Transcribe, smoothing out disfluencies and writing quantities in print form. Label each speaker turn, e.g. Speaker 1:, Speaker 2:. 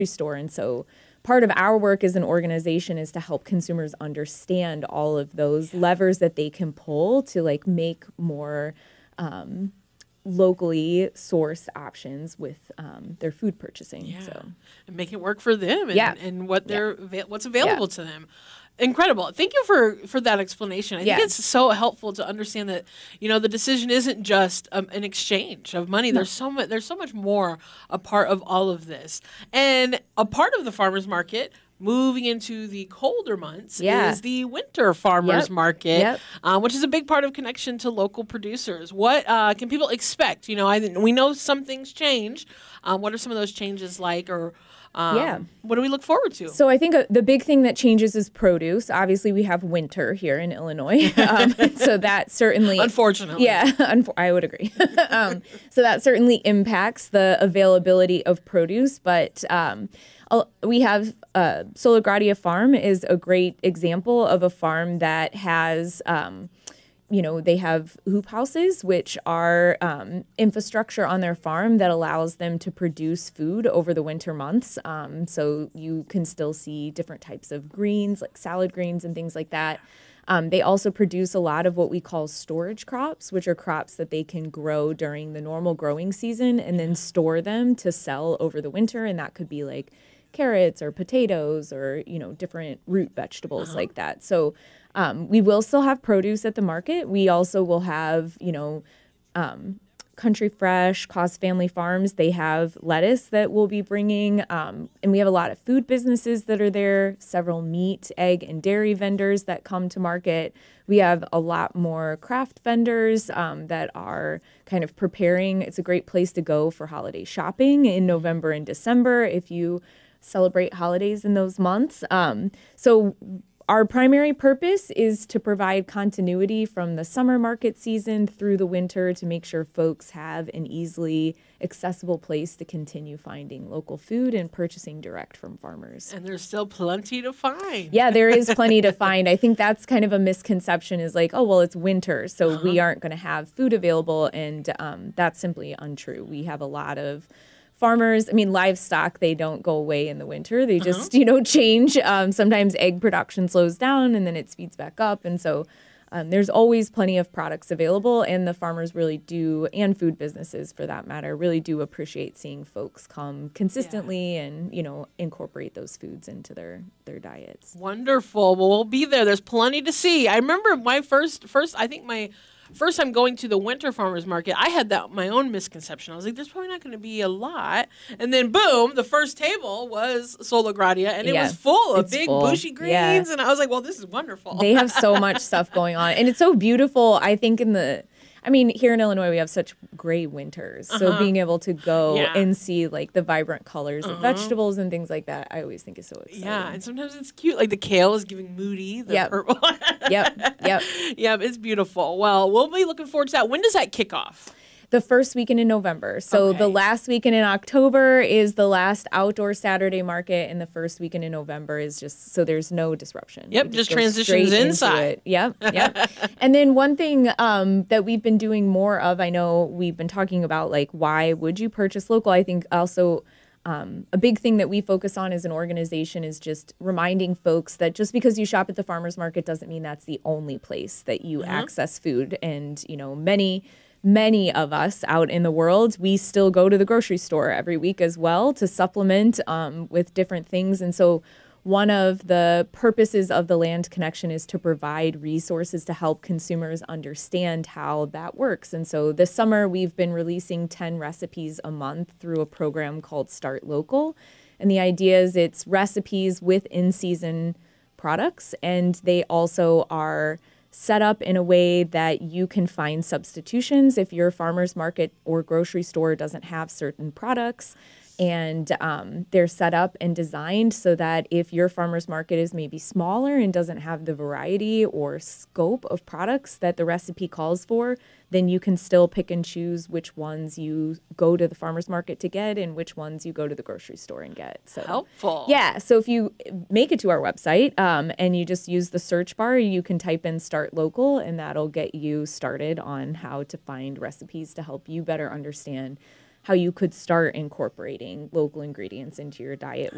Speaker 1: store. And so part of our work as an organization is to help consumers understand all of those levers that they can pull to like make more locally sourced options with their food purchasing.
Speaker 2: Yeah.
Speaker 1: So
Speaker 2: And make it work for them and what what's available to them. Incredible. Thank you for that explanation. I think it's so helpful to understand that, you know, the decision isn't just an exchange of money. There's so much more a part of all of this. And a part of the farmers market moving into the colder months is the winter farmers market, which is a big part of connection to local producers. What can people expect? You know, we know some things change. What are some of those changes like, or what do we look forward to?
Speaker 1: So I think the big thing that changes is produce. Obviously, we have winter here in Illinois. So that certainly...
Speaker 2: Unfortunately.
Speaker 1: Yeah, I would agree. So that certainly impacts the availability of produce. But we have Sologradia Farm is a great example of a farm that has... you know, they have hoop houses, which are infrastructure on their farm that allows them to produce food over the winter months. So you can still see different types of greens, like salad greens and things like that. They also produce a lot of what we call storage crops, which are crops that they can grow during the normal growing season and then store them to sell over the winter. And that could be like carrots or potatoes or, you know, different root vegetables like that. So we will still have produce at the market. We also will have, you know, Country Fresh, Cause Family Farms. They have lettuce that we'll be bringing. And we have a lot of food businesses that are there, several meat, egg, and dairy vendors that come to market. We have a lot more craft vendors that are kind of preparing. It's a great place to go for holiday shopping in November and December if you celebrate holidays in those months. So our primary purpose is to provide continuity from the summer market season through the winter to make sure folks have an easily accessible place to continue finding local food and purchasing direct from farmers.
Speaker 2: And there's still plenty to find.
Speaker 1: Yeah, there is plenty to find. I think that's kind of a misconception is like, oh, well, it's winter, so we aren't going to have food available. And that's simply untrue. We have a lot of farmers, I mean, livestock, they don't go away in the winter. They just, you know, change. Sometimes egg production slows down and then it speeds back up. And so there's always plenty of products available. And the farmers really do, and food businesses for that matter, really do appreciate seeing folks come consistently and, you know, incorporate those foods into their diets.
Speaker 2: Wonderful. Well, we'll be there. There's plenty to see. I remember my first time going to the winter farmers market, I had my own misconception. I was like, there's probably not going to be a lot. And then boom, the first table was Sologradia, and it was full of big bushy greens. And I was like, well, this is wonderful.
Speaker 1: They have so much stuff going on. And it's so beautiful, I think, here in Illinois, we have such gray winters. So being able to go and see like the vibrant colors of vegetables and things like that, I always think is so exciting.
Speaker 2: Yeah, and sometimes it's cute. Like the kale is giving moody, the purple.
Speaker 1: Yep.
Speaker 2: Yeah, it's beautiful. Well, we'll be looking forward to that. When does that kick off?
Speaker 1: The first weekend in November. So the last weekend in October is the last outdoor Saturday market, and the first weekend in November is just so there's no disruption.
Speaker 2: Yep, just transitions inside.
Speaker 1: Yep. And then one thing that we've been doing more of, I know we've been talking about like why would you purchase local? I think also a big thing that we focus on as an organization is just reminding folks that just because you shop at the farmers market doesn't mean that's the only place that you access food. And, you know, many of us out in the world, we still go to the grocery store every week as well to supplement with different things. And so one of the purposes of the Land Connection is to provide resources to help consumers understand how that works. And so this summer, we've been releasing 10 recipes a month through a program called Start Local. And the idea is it's recipes with in-season products, and they also are set up in a way that you can find substitutions if your farmer's market or grocery store doesn't have certain products. And they're set up and designed so that if your farmer's market is maybe smaller and doesn't have the variety or scope of products that the recipe calls for, then you can still pick and choose which ones you go to the farmer's market to get and which ones you go to the grocery store and get. So
Speaker 2: helpful.
Speaker 1: Yeah. So if you make it to our website and you just use the search bar, you can type in Start Local, and that'll get you started on how to find recipes to help you better understand how you could start incorporating local ingredients into your diet.